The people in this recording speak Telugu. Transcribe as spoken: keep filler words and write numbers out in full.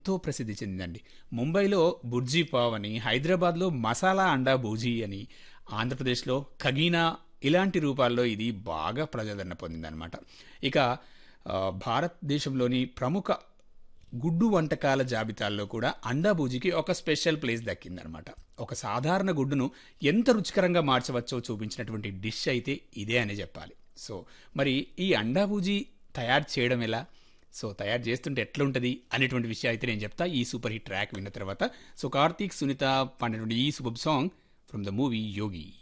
ఎంతో ప్రసిద్ధి చెందిందండి. ముంబైలో బుర్జీ పావ్ అని, హైదరాబాద్లో మసాలా అండా బూజీ అని, ఆంధ్రప్రదేశ్లో ఖగీనా ఇలాంటి రూపాల్లో ఇది బాగా ప్రజాదరణ పొందిందనమాట. ఇక ఆ, భారతదేశంలోని ప్రముఖ గుడ్డు వంటకాల జాబితాల్లో కూడా అండా బూజీకి ఒక స్పెషల్ ప్లేస్ దక్కిందనమాట. ఒక సాధారణ గుడ్డును ఎంత రుచికరంగా మార్చవచ్చో చూపించినటువంటి డిష్ అయితే ఇదే అని చెప్పాలి. సో మరి ఈ అండా బూజీ తయారు చేయడం ఎలా, సో తయారు చేస్తుంటే ఎట్లుంటుంది అనేటువంటి విషయం అయితే నేను చెప్తా ఈ సూపర్ హిట్ ట్రాక్ విన్న తర్వాత. సో కార్తీక్ సునీత పాడినటువంటి ఈ super song from the movie Yogi.